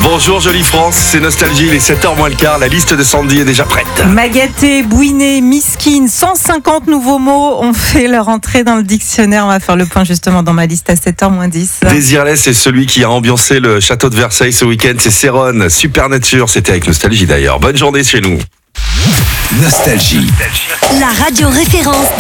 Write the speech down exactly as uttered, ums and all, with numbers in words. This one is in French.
Bonjour jolie France, c'est Nostalgie, il est sept heures moins le quart, la liste de Sandy est déjà prête. Magaté, bouiné, miskine, cent cinquante nouveaux mots ont fait leur entrée dans le dictionnaire. On va faire le point justement dans ma liste à sept heures moins dix. Désirless, c'est celui qui a ambiancé le château de Versailles ce week-end, c'est Céron, Super Nature, c'était avec Nostalgie d'ailleurs. Bonne journée chez nous. Nostalgie. La radio référence